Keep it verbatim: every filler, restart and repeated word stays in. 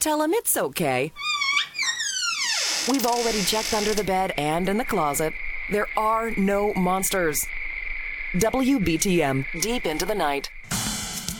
tell him it's okay. We've already checked under the bed and in the closet. There are no monsters. W B T M, deep into the night.